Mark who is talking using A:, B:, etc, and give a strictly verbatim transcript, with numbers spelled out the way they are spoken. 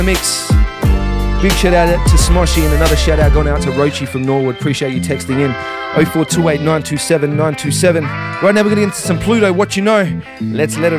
A: Mix. Big shout out to Smoshy and another shout out going out to Rochi from Norwood. Appreciate you texting in. oh four two eight nine two seven nine two seven. Right now we're going to get into some Pluto, What You Know. Let's let it